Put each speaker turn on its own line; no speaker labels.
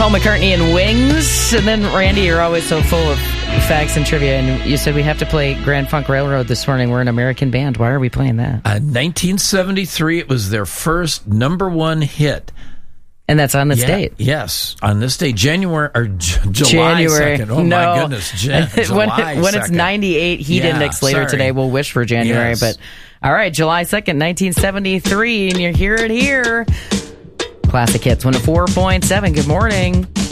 Paul McCartney and Wings. And then, Randy, you're always so full of facts and trivia. And you said we have to play Grand Funk Railroad this morning. We're an American band. Why are we playing that?
1973, it was their first number one hit.
And that's on this date.
Yes, on this date, July 2nd. Oh,
no.
my goodness. July
when it's 98 heat index later today, we'll wish for January.
Yes.
But, all right, July 2nd, 1973, and you hear it here. Classic Hits 104.7. Good morning.